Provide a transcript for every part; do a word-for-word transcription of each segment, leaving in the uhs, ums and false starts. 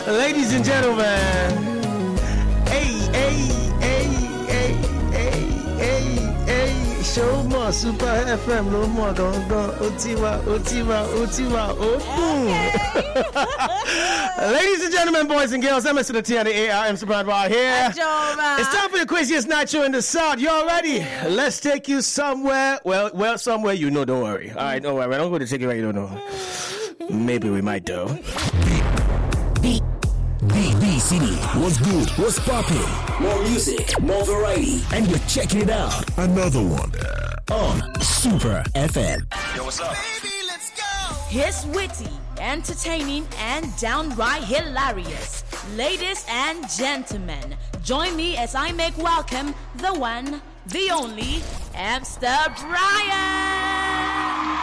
Ladies and gentlemen, hey, hey, hey, hey, hey, hey, hey, show more Super F M, no more, don't go, Otiwa, Otiwa, Otiwa, Otiwa. Ladies and gentlemen, boys and girls, M S to the T and the A R M Super Bar here. It's time for the craziest night show in the South. You all ready? Let's take you somewhere. Well, well, somewhere you know, don't worry. All right, don't worry. We're not going to take you where you don't know. Maybe we might do. B B B City was good, was popping. More music, more variety, and you're checking it out. Another one on Super F M. Yo, what's up? Baby, let's go. He's witty, entertaining, and downright hilarious. Ladies and gentlemen, join me as I make welcome the one, the only, Amster Bryant.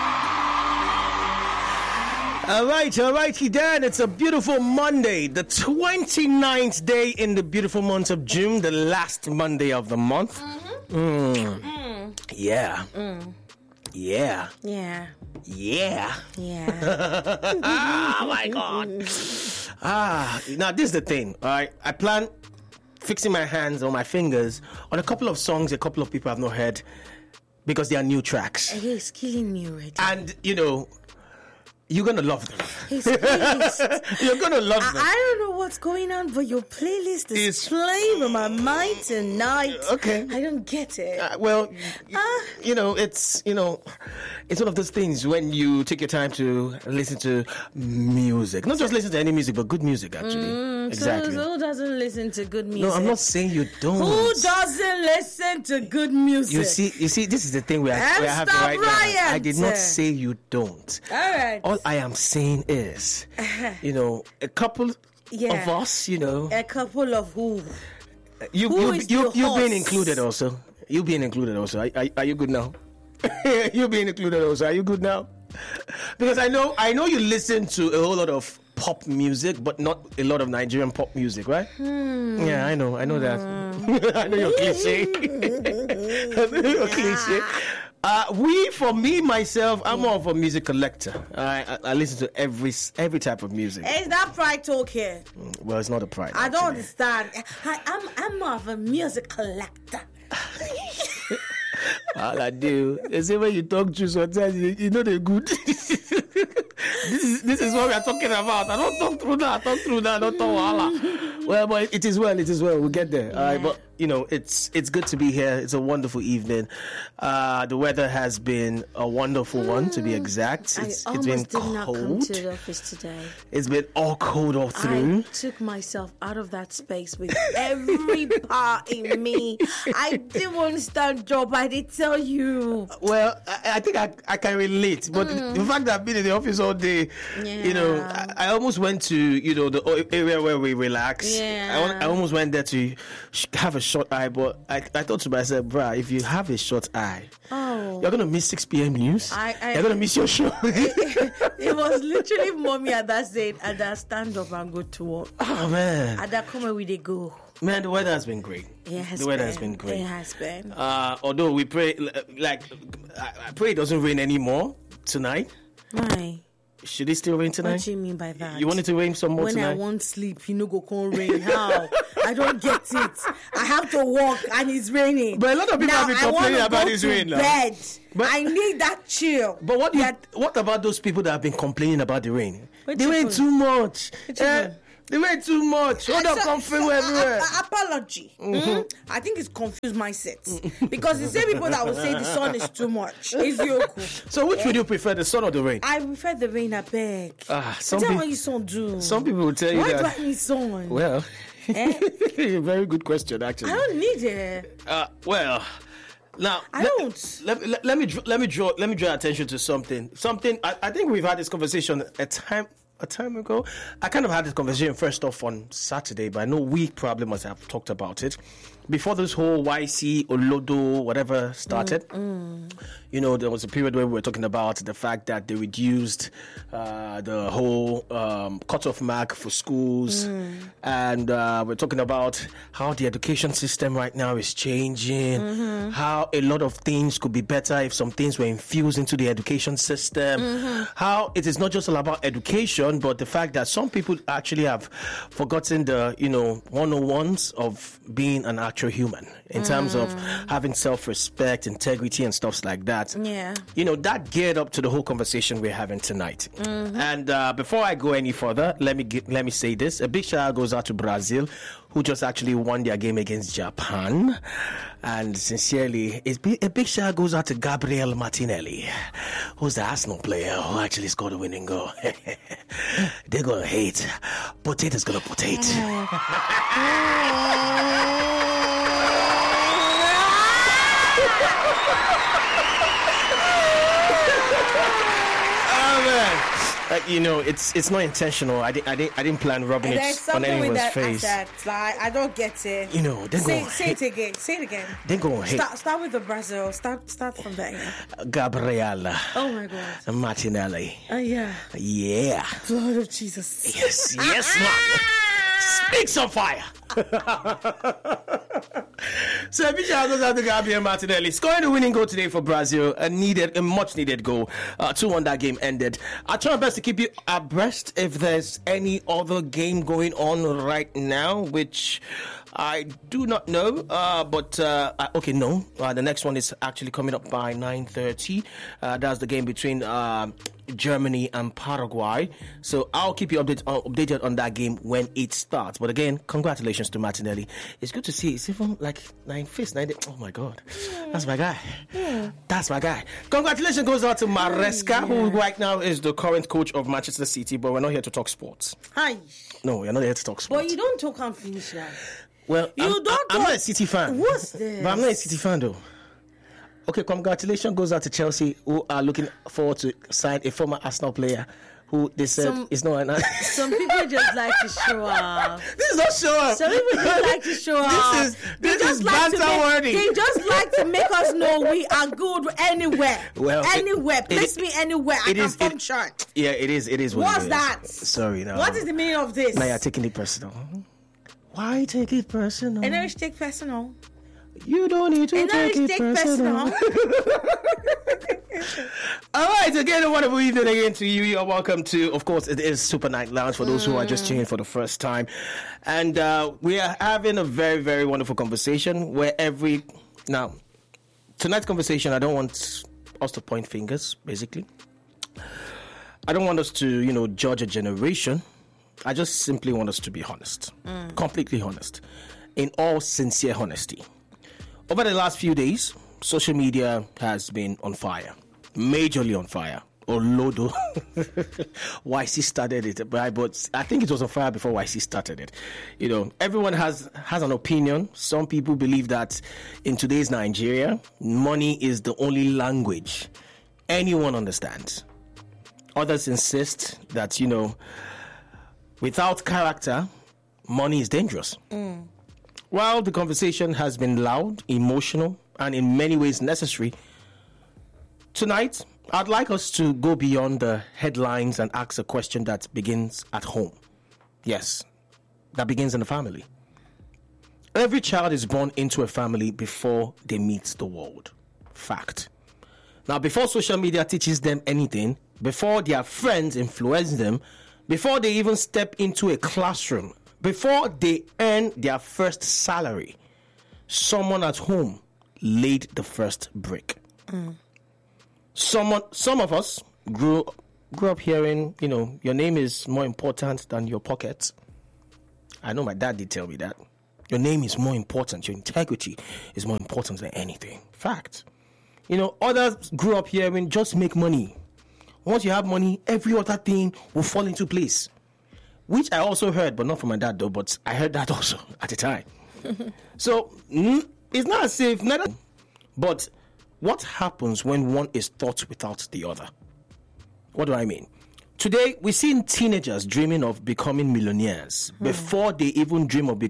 All right, all righty then. It's a beautiful Monday, the twenty-ninth day in the beautiful month of June, the last Monday of the month. Mm-hmm. Mm. Mm. Yeah. Mm. Yeah. Yeah. Yeah. Yeah. Oh my God. Ah, now this is the thing. All right, I plan fixing my hands or my fingers on a couple of songs a couple of people have not heard because they are new tracks. He's killing me already. And, you know, you're going to love them. His playlist. You're going to love I, them. I don't know what's going on, but your playlist is It's- playing with my mind tonight. Okay. I don't get it. Uh, well, Ah. you know, it's, you know, it's one of those things when you take your time to listen to music. Not just listen to any music, but good music, actually. Mm, Exactly. So, so who doesn't listen to good music? No, I'm not saying you don't. Who doesn't listen to good music? You see, you see, this is the thing we are, we are having Amster right now. I Bryant. did not say you don't. All right. All I am saying is, you know, a couple Yeah. of us, you know, A couple of who? you Who you is you the you being host? included also. You being included also. Are, are, are you good now? You being included also. Are you good now? Because I know I know you listen to a whole lot of pop music, but not a lot of Nigerian pop music, right? Hmm. Yeah, I know. I know that. I know you're cliche. I know you're cliche. Uh, we, for me, myself, I'm more of a music collector. I, I, I listen to every every type of music. Is that pride talk here? Well, it's not a pride. I don't actually. understand. I, I'm I'm more of a music collector. All I do is when you talk to sometimes you, you know they're good. This is this is what we are talking about. I don't talk through that. Talk through that. Don't talk wala. Well, but it is well. It is well. We'll get there. Yeah. All right, but you know, it's it's good to be here. It's a wonderful evening. Uh, the weather has been a wonderful one, to be exact. It's I it's been almost did not come cold. to the office today. It's been all cold all through. I took myself out of that space with every part in me. I didn't want to start job. I did tell you. Well, I, I think I, I can relate, but the fact that I've been in the office all day, you know, Yeah. I, I almost went to, you know, the o- area where we relax. Yeah. I, al- I almost went there to sh- have a short eye, but I, I thought to myself, bruh, if you have a short eye, Oh. you're going to miss six p.m. news. I- I- you're going to miss your show. It was literally mommy at that said, at that stand up and go to work. Oh, man. At that come where we they go. Man, the weather has been great. It has the weather been. has been great. It has been. Uh, although we pray, like, I, I pray it doesn't rain anymore tonight. Why? Should it still rain tonight? What do you mean by that? You want it to rain some more when tonight? I want sleep, you know, go come rain. How? I don't get it. I have to walk and it's raining. But a lot of people now, have been I wanna complaining about go this to rain now. Bed. But- I need that chill. But what do you, That- what about those people that have been complaining about the rain? What the rain people? too much. What Eh, people? the rain too much. Hold up, So- come so, everywhere. a- a- apology. Mm? I think it's confused mindset because the same people that will say the sun is too much. Is you cool? So which would you prefer, the sun or the rain? I prefer the rain. I beg. Ah, some Tell peop- what you son do. Some people will tell you Why do that. I need sun? Well, Eh? very good question, actually. I don't need it. Uh, well, now I let- don't. Let, let, let me dr- let me draw let me draw attention to something. Something I, I think we've had this conversation a time a time ago. I kind of had this conversation first off on Saturday, but I know we probably must have talked about it before this whole Y C Olodo whatever started. Mm, You know, there was a period where we were talking about the fact that they reduced uh, the whole um, cutoff mark for schools, mm. and uh, we're talking about how the education system right now is changing, Mm-hmm. how a lot of things could be better if some things were infused into the education system, Mm-hmm. how it is not just all about education, conversation, but the fact that some people actually have forgotten the, you know, one oh ones of being an actual human in mm. terms of having self-respect, integrity, and stuff like that. Yeah. You know, that geared up to the whole conversation we're having tonight. Mm-hmm. And uh, before I go any further, let me get, let me say this. A big shout out goes out to Brazil, who just actually won their game against Japan. And sincerely, it's be, a big shout out goes out to Gabriel Martinelli, who's the Arsenal player who actually scored a winning goal. They're going to hate. Potato's going to potate. Oh, man. Uh, you know, it's it's not intentional. I didn't I didn't I didn't plan rubbing And it there's on something with anyone's that face. accent. Like, I don't get it. You know, they're Say, going say it again. Say it again. They're going to hate. Start, start with the Brazil. Start start from there. Yeah. Gabriela Oh my God. Martinelli. Oh yeah. Yeah. Blood of Jesus. Yes, yes, man. Speaks on fire. So a big shout out to Gabriel Martinelli scoring the winning goal today for Brazil. A needed, a much needed goal. Uh, two one that game ended. I try my best to keep you abreast if there's any other game going on right now, which I do not know. Uh, but uh, okay, no. Uh, the next one is actually coming up by nine thirty. Uh, that's the game between Uh, Germany and Paraguay. So I'll keep you update, uh, updated on that game when it starts. But again, congratulations to Martinelli. It's good to see. It's even like nine fists, nine. Oh my God, yeah. That's my guy. Yeah. That's my guy. Congratulations goes out to Maresca, yeah. who right now is the current coach of Manchester City. But we're not here to talk sports. Hi. No, we're not here to talk sports. But you don't talk and finish that. Well, you I'm, don't. I'm talk. not a City fan. What's this? But I'm not a City fan though. Okay, congratulations goes out to Chelsea, who are looking forward to sign a former Arsenal player who they said some, is not an. Some people just like to show off. This is not show off. Some people just like to show off. This is this they is like banter worthy. They just like to make us know we are good anywhere. Well, anywhere, it, place it, me anywhere. I it can is, function. It, yeah, it is. It is. What What's it is. that? Sorry, no. What is the meaning of this? Now you're taking it personal. Why take it personal? And then take personal. You don't need to and take it take personal. personal. All right, again, a wonderful evening again to you. You're welcome to, of course, it is Super Night Lounge for those mm. who are just tuning in for the first time. And uh, we are having a very, very wonderful conversation where every... Now, tonight's conversation, I don't want us to point fingers, basically. I don't want us to, you know, judge a generation. I just simply want us to be honest. Mm. Completely honest. In all sincere honesty. Over the last few days, social media has been on fire. Majorly on fire. Olodo. Y C started it, but I think it was on fire before Y C started it. You know, everyone has, has an opinion. Some people believe that in today's Nigeria, money is the only language anyone understands. Others insist that, you know, without character, money is dangerous. Mm. While the conversation has been loud, emotional, and in many ways necessary, tonight, I'd like us to go beyond the headlines and ask a question that begins at home. Yes, that begins in the family. Every child is born into a family before they meet the world. Fact. Now, before social media teaches them anything, before their friends influence them, before they even step into a classroom, before they earn their first salary, someone at home laid the first brick. Mm. Someone, some of us grew grew up hearing, you know, your name is more important than your pocket. I know my dad did tell me that. Your name is more important. Your integrity is more important than anything. Fact. You know, others grew up hearing just make money. Once you have money, every other thing will fall into place. Which I also heard, but not from my dad though, but I heard that also at the time. So, mm, it's not as if, neither, but what happens when one is taught without the other? What do I mean? Today, we're seeing teenagers dreaming of becoming millionaires hmm. before they even dream of becoming